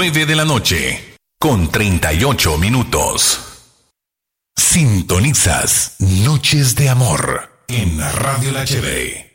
9 de la noche, con 38 minutos. Sintonizas Noches de Amor en Radio La Cheve.